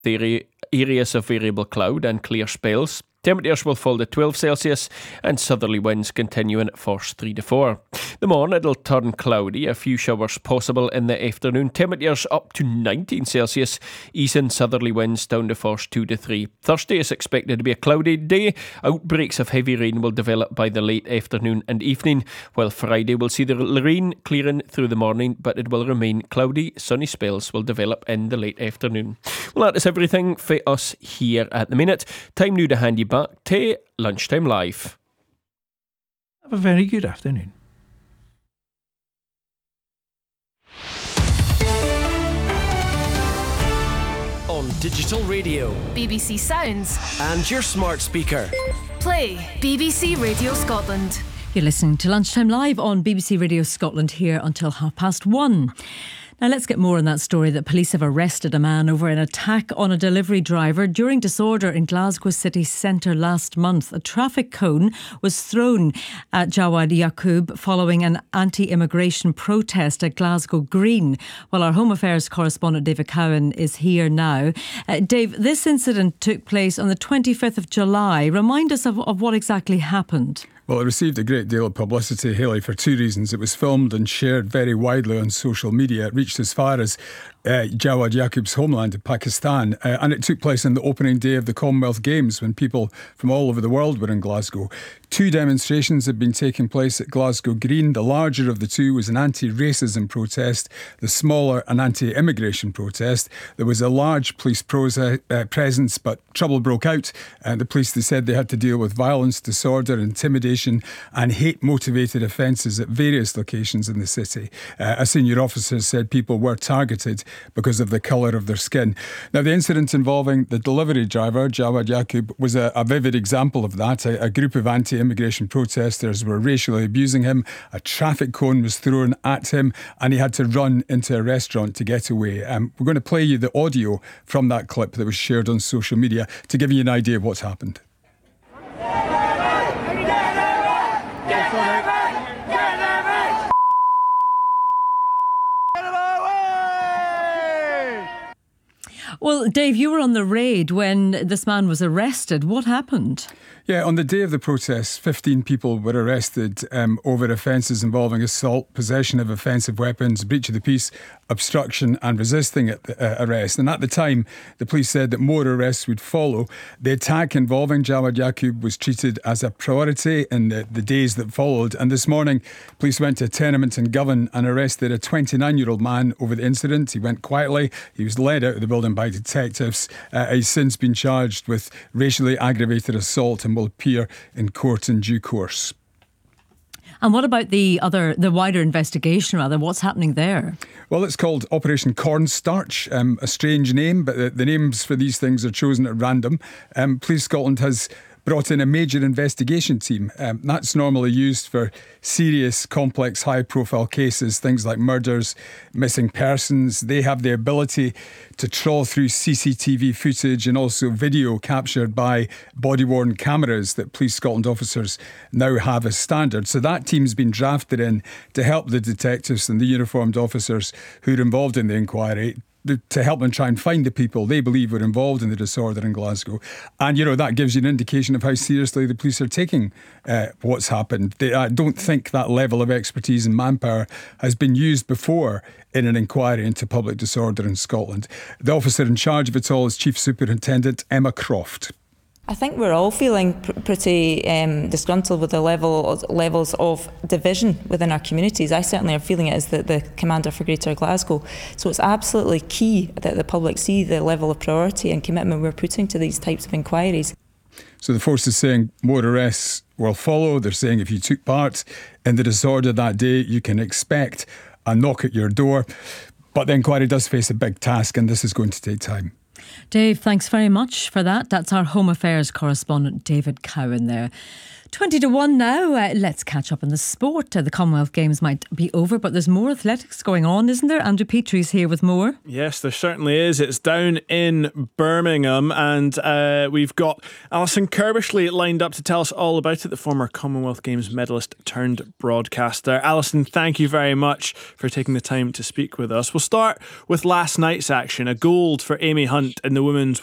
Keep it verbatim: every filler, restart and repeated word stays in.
The areas of variable cloud and clear spells. Temperatures will fall to twelve Celsius and southerly winds continuing at force three to four. The morning it'll turn cloudy, a few showers possible in the afternoon. Temperatures up to nineteen Celsius, easing southerly winds down to force two to three. Thursday is expected to be a cloudy day. Outbreaks of heavy rain will develop by the late afternoon and evening, while Friday will see the rain clearing through the morning, but it will remain cloudy. Sunny spells will develop in the late afternoon. Well, that is everything for us here at the minute. Time now to hand you back to Lunchtime Live. Have a very good afternoon. On digital radio, B B C Sounds, and your smart speaker. Play B B C Radio Scotland. You're listening to Lunchtime Live on B B C Radio Scotland here until half past one. Now let's get more on that story that police have arrested a man over an attack on a delivery driver during disorder in Glasgow city centre last month. A traffic cone was thrown at Jawad Yaqub following an anti-immigration protest at Glasgow Green. Well, our Home Affairs correspondent David Cowan is here now. Uh, Dave, this incident took place on the twenty-fifth of July. Remind us of, of what exactly happened. Well, it received a great deal of publicity, Hayley, for two reasons. It was filmed and shared very widely on social media. It reached as far as uh, Jawad Yaqub's homeland in Pakistan, uh, and it took place on the opening day of the Commonwealth Games when people from all over the world were in Glasgow. Two demonstrations had been taking place at Glasgow Green. The larger of the two was an anti-racism protest, the smaller an anti-immigration protest. There was a large police proce- uh, presence, but trouble broke out. And the police, they said they had to deal with violence, disorder, intimidation and hate-motivated offences at various locations in the city. Uh, a senior officer said people were targeted because of the colour of their skin. Now, the incident involving the delivery driver, Jawad Yaqub, was a, a vivid example of that. A, a group of anti-immigration protesters were racially abusing him. A traffic cone was thrown at him and he had to run into a restaurant to get away. Um, we're going to play you the audio from that clip that was shared on social media to give you an idea of what's happened. Well, Dave, you were on the raid when this man was arrested. What happened? Yeah, on the day of the protests, fifteen people were arrested um, over offences involving assault, possession of offensive weapons, breach of the peace, obstruction and resisting uh, arrest. And at the time, the police said that more arrests would follow. The attack involving Jawad Yaqub was treated as a priority in the, the days that followed. And this morning, police went to a tenement in Govan and arrested a twenty-nine-year-old man over the incident. He went quietly. He was led out of the building by detectives. Uh, he's since been charged with racially aggravated assault and will appear in court in due course. And what about the other, the wider investigation, rather? What's happening there? Well, it's called Operation Cornstarch, um, a strange name, but the, the names for these things are chosen at random. Um, Police Scotland has brought in a major investigation team. Um, that's normally used for serious, complex, high-profile cases, things like murders, missing persons. They have the ability to trawl through C C T V footage and also video captured by body-worn cameras that Police Scotland officers now have as standard. So that team's been drafted in to help the detectives and the uniformed officers who are involved in the inquiry, to help them try and find the people they believe were involved in the disorder in Glasgow. And, you know, that gives you an indication of how seriously the police are taking uh, what's happened. They, I don't think that level of expertise and manpower has been used before in an inquiry into public disorder in Scotland. The officer in charge of it all is Chief Superintendent Emma Croft. I think we're all feeling pr- pretty um, disgruntled with the level levels of division within our communities. I certainly am feeling it as the, the Commander for Greater Glasgow. So it's absolutely key that the public see the level of priority and commitment we're putting to these types of inquiries. So the force is saying more arrests will follow. They're saying if you took part in the disorder that day, you can expect a knock at your door. But the inquiry does face a big task, and this is going to take time. Dave, thanks very much for that. That's our Home Affairs correspondent, David Cowan there. twenty to one now. Uh, let's catch up on the sport. Uh, the Commonwealth Games might be over, but there's more athletics going on, isn't there? Andrew Petrie's here with more. Yes, there certainly is. It's down in Birmingham, and uh, we've got Alison Kirbishley lined up to tell us all about it, the former Commonwealth Games medalist turned broadcaster. Alison, thank you very much for taking the time to speak with us. We'll start with last night's action. A gold for Amy Hunt in the women's